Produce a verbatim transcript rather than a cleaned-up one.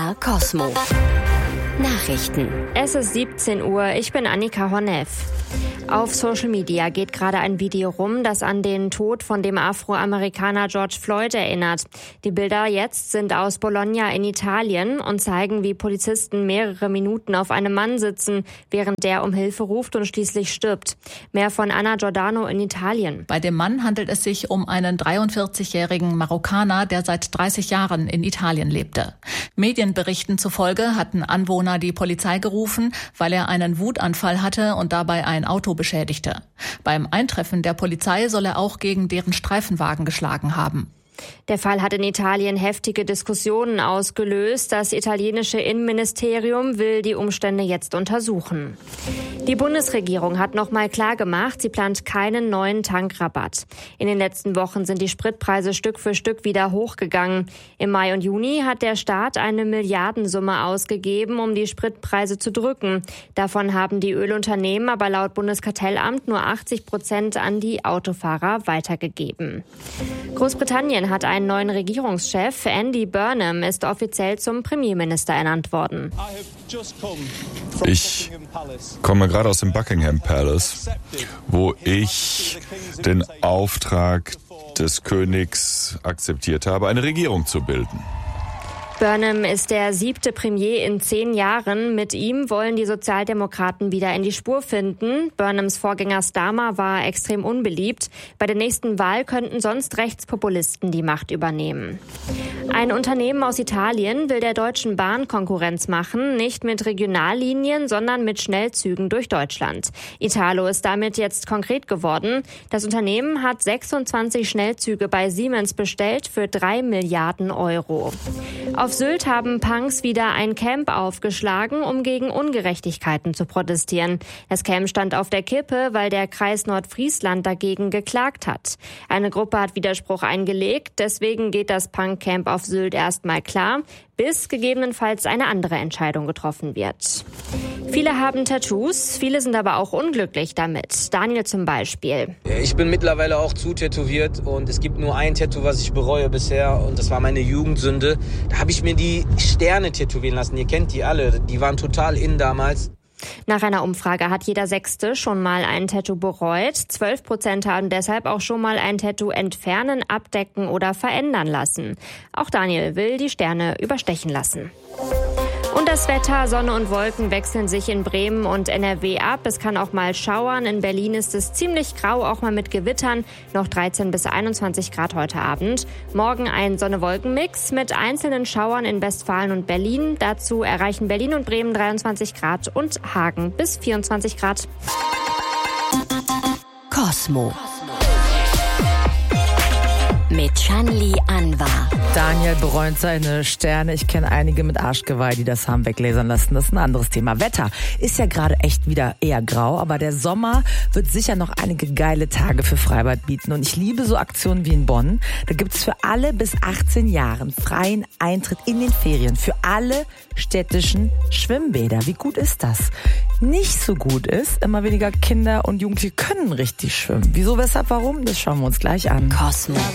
R Cosmo. Nachrichten. Es ist siebzehn Uhr, ich bin Annika Honneff. Auf Social Media geht gerade ein Video rum, das an den Tod von dem Afroamerikaner George Floyd erinnert. Die Bilder jetzt sind aus Bologna in Italien und zeigen, wie Polizisten mehrere Minuten auf einem Mann sitzen, während der um Hilfe ruft und schließlich stirbt. Mehr von Anna Giordano in Italien. Bei dem Mann handelt es sich um einen dreiundvierzigjährigen Marokkaner, der seit dreißig Jahren in Italien lebte. Medienberichten zufolge hatten Anwohner die Polizei gerufen, weil er einen Wutanfall hatte und dabei ein Auto beschädigte. Beim Eintreffen der Polizei soll er auch gegen deren Streifenwagen geschlagen haben. Der Fall hat in Italien heftige Diskussionen ausgelöst. Das italienische Innenministerium will die Umstände jetzt untersuchen. Die Bundesregierung hat noch mal klargemacht, sie plant keinen neuen Tankrabatt. In den letzten Wochen sind die Spritpreise Stück für Stück wieder hochgegangen. Im Mai und Juni hat der Staat eine Milliardensumme ausgegeben, um die Spritpreise zu drücken. Davon haben die Ölunternehmen aber laut Bundeskartellamt nur achtzig Prozent an die Autofahrer weitergegeben. Großbritannien hat einen neuen Regierungschef. Andy Burnham ist offiziell zum Premierminister ernannt worden. Ich komme gerade aus dem Buckingham Palace, wo ich den Auftrag des Königs akzeptiert habe, eine Regierung zu bilden. Burnham ist der siebte Premier in zehn Jahren. Mit ihm wollen die Sozialdemokraten wieder in die Spur finden. Burnhams Vorgänger Starmer war extrem unbeliebt. Bei der nächsten Wahl könnten sonst Rechtspopulisten die Macht übernehmen. Ein Unternehmen aus Italien will der Deutschen Bahn Konkurrenz machen, nicht mit Regionallinien, sondern mit Schnellzügen durch Deutschland. Italo ist damit jetzt konkret geworden. Das Unternehmen hat sechsundzwanzig Schnellzüge bei Siemens bestellt für drei Milliarden Euro. Auf Sylt haben Punks wieder ein Camp aufgeschlagen, um gegen Ungerechtigkeiten zu protestieren. Das Camp stand auf der Kippe, weil der Kreis Nordfriesland dagegen geklagt hat. Eine Gruppe hat Widerspruch eingelegt, deswegen geht das Punk-Camp auf Sylt erstmal klar, bis gegebenenfalls eine andere Entscheidung getroffen wird. Viele haben Tattoos, viele sind aber auch unglücklich damit. Daniel zum Beispiel. Ich bin mittlerweile auch zu tätowiert und es gibt nur ein Tattoo, was ich bereue bisher und das war meine Jugendsünde. Da habe ich mir die Sterne tätowieren lassen, ihr kennt die alle, die waren total in damals. Nach einer Umfrage hat jeder Sechste schon mal ein Tattoo bereut. Zwölf Prozent haben deshalb auch schon mal ein Tattoo entfernen, abdecken oder verändern lassen. Auch Daniel will die Sterne überstechen lassen. Und das Wetter, Sonne und Wolken wechseln sich in Bremen und N R W ab. Es kann auch mal schauern. In Berlin ist es ziemlich grau, auch mal mit Gewittern. Noch dreizehn bis einundzwanzig Grad heute Abend. Morgen ein Sonne-Wolken-Mix mit einzelnen Schauern in Westfalen und Berlin. Dazu erreichen Berlin und Bremen dreiundzwanzig Grad und Hagen bis vierundzwanzig Grad. Cosmo. Mit Shanli Anwar. Daniel bereut seine Sterne. Ich kenne einige mit Arschgeweih, die das haben weglasern lassen. Das ist ein anderes Thema. Wetter ist ja gerade echt wieder eher grau, aber der Sommer wird sicher noch einige geile Tage für Freibad bieten. Und ich liebe so Aktionen wie in Bonn. Da gibt's für alle bis achtzehn Jahren freien Eintritt in den Ferien für alle städtischen Schwimmbäder. Wie gut ist das? Nicht so gut ist, immer weniger Kinder und Jugendliche können richtig schwimmen. Wieso, weshalb, warum? Das schauen wir uns gleich an. Cosmo.